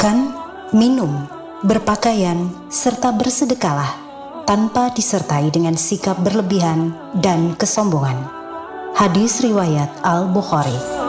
makan, minum, berpakaian, serta bersedekahlah tanpa disertai dengan sikap berlebihan dan kesombongan. Hadis riwayat Al-Bukhari.